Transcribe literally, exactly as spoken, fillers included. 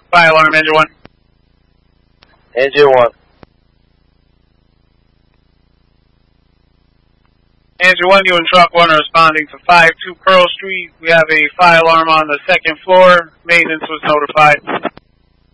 Fire alarm, engine one. Engine one. Engine one, you and truck one are responding to five two Pearl Street. We have a fire alarm on the second floor. Maintenance was notified.